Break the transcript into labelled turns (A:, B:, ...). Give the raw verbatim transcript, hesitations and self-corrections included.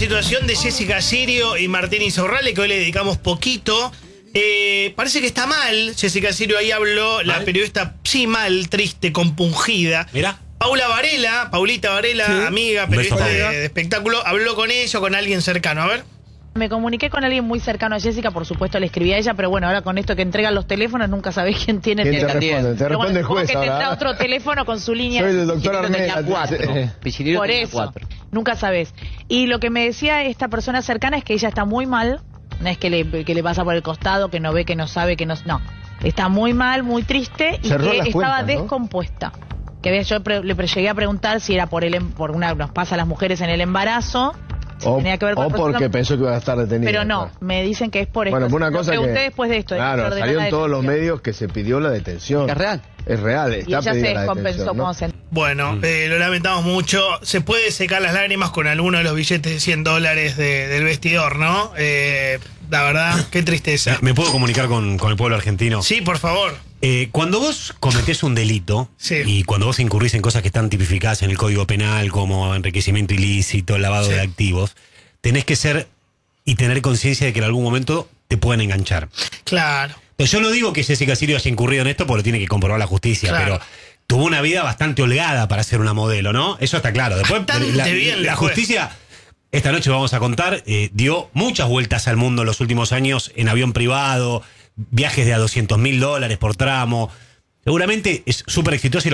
A: situación de Jessica Sirio y Martín Insaurralde, que hoy le dedicamos poquito. Eh, parece que está mal. Jessica Sirio ahí habló, ¿mal? La periodista, sí, mal, triste, compungida.
B: Mira.
A: Paula Varela, Paulita Varela, sí, amiga, periodista de, de espectáculo, habló con ella o con alguien cercano. A ver.
C: Me comuniqué con alguien muy cercano a Jessica, por supuesto le escribí a ella, pero bueno, ahora con esto que entregan los teléfonos nunca sabés quién tiene
D: ¿Quién
C: el
D: te responde? Te responde
C: bueno,
D: el juez
C: que
D: ahora.
C: tendrá otro teléfono con su línea.
D: Soy el doctor
E: Armenia.
D: Armenia.
E: cuatro. Pichirilo
C: Por
E: tenía
C: eso,
E: cuatro.
C: nunca sabés. Y lo que me decía esta persona cercana es que ella está muy mal, no es que le, que le pasa por el costado, que no ve, que no sabe, que no... No, está muy mal, muy triste y
D: Cerró
C: que
D: las
C: estaba
D: cuentas, ¿no?
C: descompuesta. Que había, yo pre, le pre, llegué a preguntar si era por el por una nos pasa a las mujeres en el embarazo. Si
D: O,
C: tenía que ver con
D: o porque pensó que iba a estar detenida.
C: Pero no,
D: claro.
C: me dicen que es por esto.
D: Bueno, fue una
C: Lo
D: cosa
C: pregunté
D: que...
C: después de esto.
D: Claro,
C: de
D: salió en todos los
C: detención.
D: medios que se pidió la detención.
E: ¿Es real?
D: Es real,
C: Y
D: está
C: ella se
D: pedida la
C: descompensó
D: detención,
C: cuando
D: ¿no?
C: se...
A: Bueno, eh, lo lamentamos mucho. Se puede secar las lágrimas con alguno de los billetes de cien dólares de, del vestidor, ¿no? Eh, la verdad, qué tristeza.
B: ¿Me puedo comunicar con, con el pueblo argentino?
A: Sí, por favor.
B: Eh, cuando vos cometés un delito,
A: sí,
B: y cuando vos incurrís en cosas que están tipificadas en el Código Penal, como enriquecimiento ilícito, lavado
A: sí.
B: de activos, tenés que ser y tener conciencia de que en algún momento te pueden enganchar.
A: Claro.
B: Yo no digo que Jessica Sirio haya incurrido en esto porque lo tiene que comprobar la justicia,
A: Claro.
B: pero tuvo una vida bastante holgada para ser una modelo, ¿no? Eso está claro. Después,
A: Bastante
B: la,
A: bien
B: la
A: le fue.
B: justicia, esta noche vamos a contar, eh, dio muchas vueltas al mundo en los últimos años en avión privado, viajes de a doscientos mil dólares por tramo. Seguramente es súper exitoso y